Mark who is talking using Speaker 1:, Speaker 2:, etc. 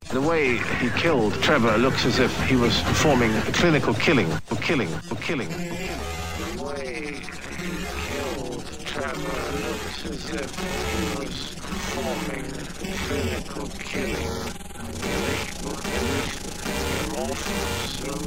Speaker 1: The way he killed Trevor looks as if he was performing a clinical killing. The way he killed Trevor looks as if he was performing a clinical killing.